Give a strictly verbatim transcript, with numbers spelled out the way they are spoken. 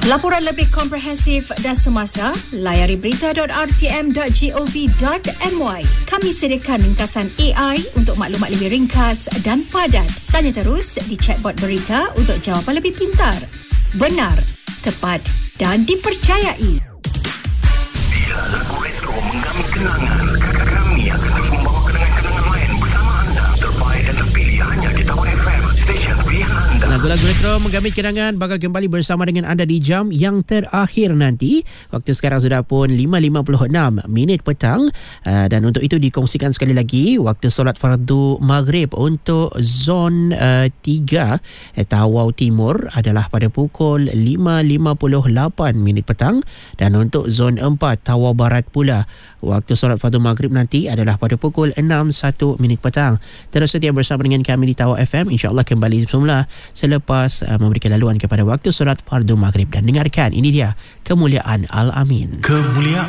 Laporan lebih komprehensif dan semasa, layari berita dot r t m dot gov dot m y. Kami sediakan ringkasan A I untuk maklumat lebih ringkas dan padat. Tanya terus di chatbot berita untuk jawapan lebih pintar, benar, tepat dan dipercayai. Bila lagu retro menggami kenangan, kami akan terus membawa kenangan-kenangan lain bersama anda. Terbaik dan terpilih hanya di Tawar F M, stesen pilihan anda. Lagu-lagu retro menggamit kenangan bakal kembali bersama dengan anda di jam yang terakhir nanti. Waktu sekarang sudah pun lima lima puluh enam minit petang, uh, dan untuk itu dikongsikan sekali lagi waktu solat fardu maghrib untuk zon uh, tiga eh, Tawau Timur adalah pada pukul lima lima puluh lapan minit petang, dan untuk zon empat Tawau Barat pula waktu solat fardu maghrib nanti adalah pada pukul enam satu minit petang. Terus setia bersama dengan kami di Tawau F M, insya-Allah kembali semula selepas uh, memberikan laluan kepada waktu solat fardu maghrib. Dan dengarkan, ini dia Kemuliaan Al-Amin. Kemuliaan